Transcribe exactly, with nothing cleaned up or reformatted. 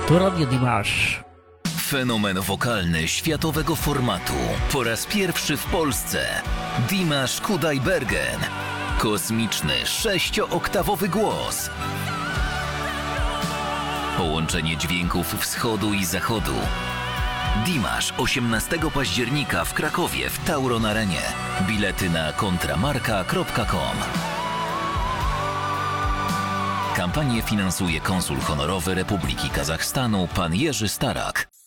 Tu Radio Dimash. Fenomen wokalny światowego formatu. Po raz pierwszy w Polsce. Dimash Kudaibergen. Kosmiczny, sześciooktawowy głos. Połączenie dźwięków wschodu i zachodu. Dimash osiemnastego października w Krakowie w Tauron Arenie. Bilety na kontramarka kropka com. Kampanię finansuje konsul honorowy Republiki Kazachstanu pan Jerzy Starak.